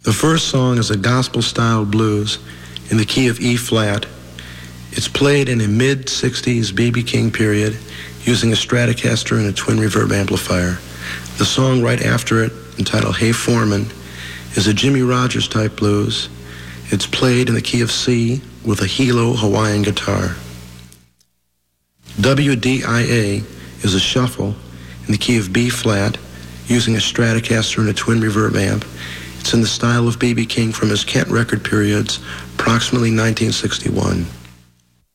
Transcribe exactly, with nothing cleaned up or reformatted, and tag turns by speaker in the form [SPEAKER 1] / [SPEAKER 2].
[SPEAKER 1] The first song is a gospel-style blues in the key of E flat. It's played in a mid sixties B B King period using a Stratocaster and a twin reverb amplifier. The song right after it, entitled Hey Foreman, is a Jimmy Rogers type blues. It's played in the key of C with a Hilo Hawaiian guitar. W D I A is a shuffle in the key of B flat using a Stratocaster and a twin reverb amp. It's in the style of B B King from his Kent record periods, approximately nineteen sixty-one.